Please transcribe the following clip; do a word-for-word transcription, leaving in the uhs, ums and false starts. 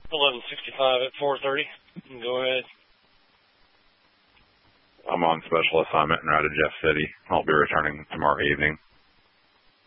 eleven sixty-five at four thirty. Go ahead. I'm on special assignment in route to Jeff City. I'll be returning tomorrow evening.